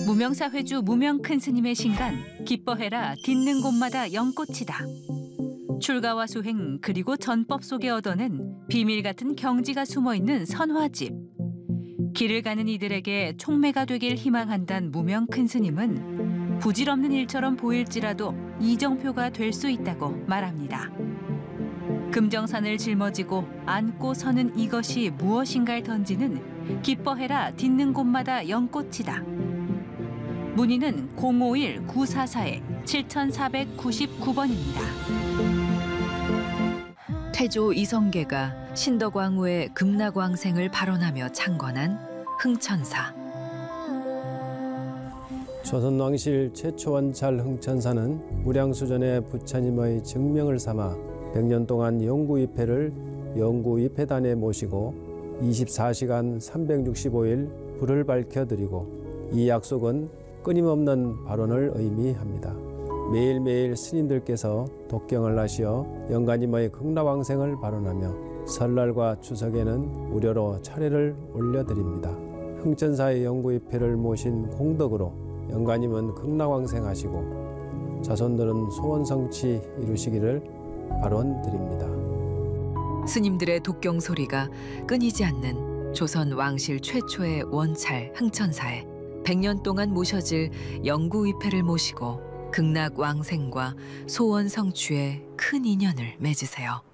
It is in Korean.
무명사회주 무명 큰 스님의 신간 기뻐해라 딛는 곳마다 연꽃이다. 출가와 수행 그리고 전법 속에 얻어낸 비밀 같은 경지가 숨어있는 선화집. 길을 가는 이들에게 촉매가 되길 희망한단 무명 큰 스님은 부질없는 일처럼 보일지라도 이정표가 될 수 있다고 말합니다. 금정산을 жил머지고 안고 서는 이것이 무엇인가를 던지는 기뻐해라 딛는 곳마다 연꽃이다. 문의는 051-944-7499번입니다. 태조 이성계가 신덕왕후의 금락왕생을 발언하며 창건한 흥천사. 조선왕실 최초 원찰 흥천사는 무량수전의 부처님의 증명을 삼아 100년 동안 영구위패를 영구위패단에 모시고 24시간 365일 불을 밝혀드리고 이 약속은 끊임없는 발언을 의미합니다. 매일매일 스님들께서 독경을 하시어 영가님의 극락왕생을 발언하며 설날과 추석에는 무료로 차례를 올려드립니다. 흥천사의 영구위패를 모신 공덕으로 영가님은 극락왕생하시고 자손들은 소원성취 이루시기를 발언드립니다. 스님들의 독경 소리가 끊이지 않는 조선 왕실 최초의 원찰 흥천사에 100년 동안 모셔질 영구위패를 모시고 극락왕생과 소원 성취에 큰 인연을 맺으세요.